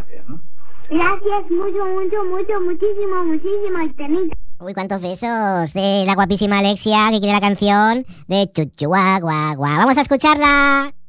gracias, ¿no? Gracias, muchísimo, Iternita. Uy, cuántos besos de la guapísima Alexia, que quiere la canción de Chuchu Guagua. Vamos a escucharla.